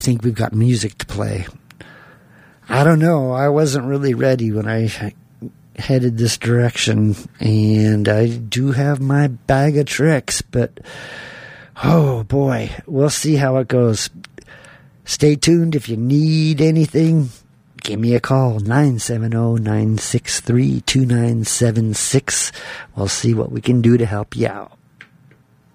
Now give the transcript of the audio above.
think we've got music to play. I don't know. I wasn't really ready when I headed this direction, and I do have my bag of tricks, but oh boy, we'll see how it goes. Stay tuned. If you need anything, give me a call, 970-963-2976. We'll see what we can do to help you out.